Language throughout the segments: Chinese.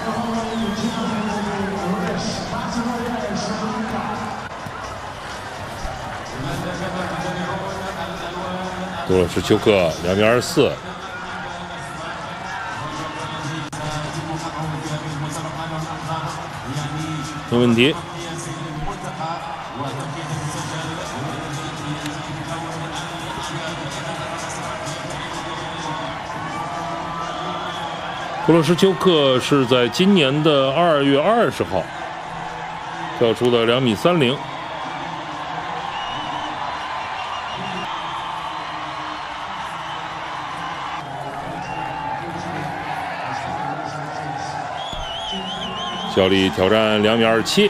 多洛什丘克2.24，没问题。多洛什丘克是在今年的2月20号跳出的2.30米。效力挑战2.27米，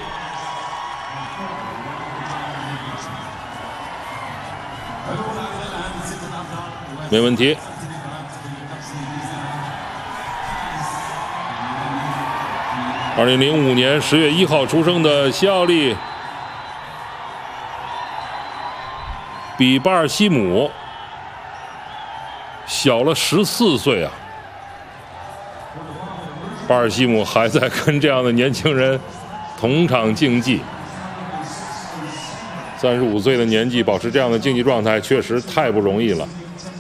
没问题。2005年10月1号出生的西奥利，比巴尔西姆小了14岁啊！巴尔西姆还在跟这样的年轻人同场竞技，35岁的年纪保持这样的竞技状态，确实太不容易了。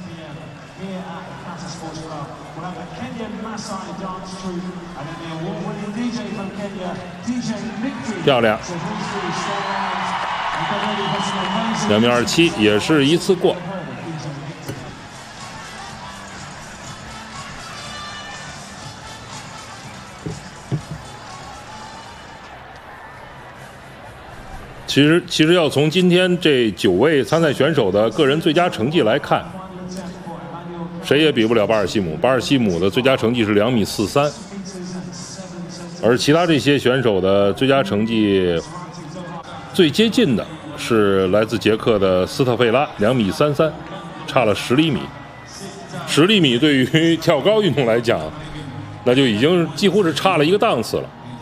漂亮，2.27米也是一次过。其实要从今天这9位参赛选手的个人最佳成绩来看，谁也比不了巴尔西姆。巴尔西姆的最佳成绩是2.43米，而其他这些选手的最佳成绩最接近的是来自捷克的斯特费拉2.33米，差了10厘米。10厘米对于跳高运动来讲，那就已经几乎是差了一个档次了。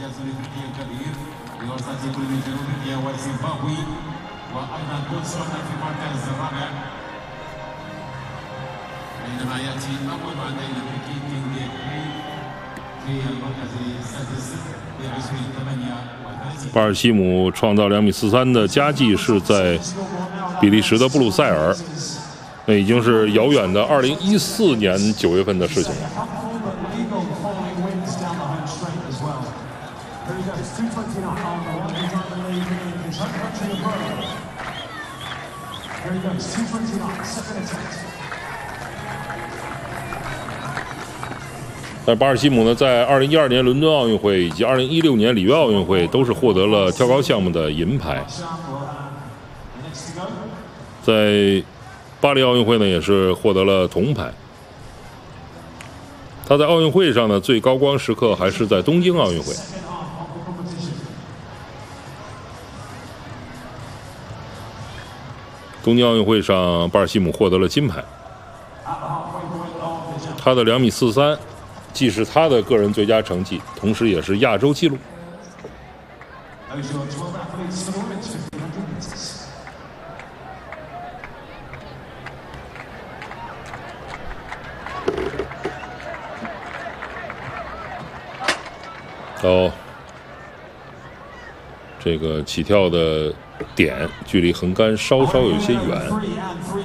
巴尔西姆创造2.43米的佳绩是在比利时的布鲁塞尔，那已经是遥远的2014年9月份的事情了。但巴尔西姆呢，在2012年伦敦奥运会以及2016年里约奥运会都是获得了跳高项目的银牌，在巴黎奥运会呢也是获得了铜牌。他在奥运会上呢最高光时刻还是在东京奥运会。东京奥运会上，巴尔西姆获得了金牌。他的2.43米既是他的个人最佳成绩，同时也是亚洲纪录。到这个起跳的点距离横杆稍稍有些远。